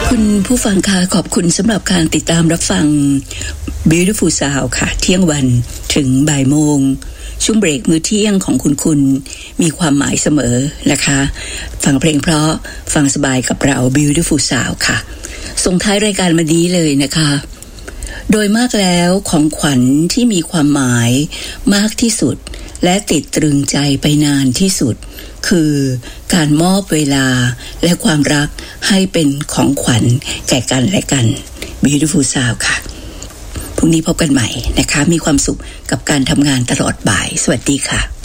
คุณผู้ฟังค่ะขอบคุณสำหรับการติดตามรับฟัง Beautiful Sound ค่ะเที่ยงวันถึงบ่ายโมงช่วงเบรกมื้อเที่ยงของคุณมีความหมายเสมอนะคะฟังเพลงเพราะฟังสบายกับเรา Beautiful Sound ค่ะส่งท้ายรายการวันนี้เลยนะคะโดยมากแล้วของขวัญที่มีความหมายมากที่สุดและติดตรึงใจไปนานที่สุดคือการมอบเวลาและความรักให้เป็นของขวัญแก่กันและกัน Beautiful Sound ค่ะพรุ่งนี้พบกันใหม่นะคะมีความสุขกับการทำงานตลอดบ่ายสวัสดีค่ะ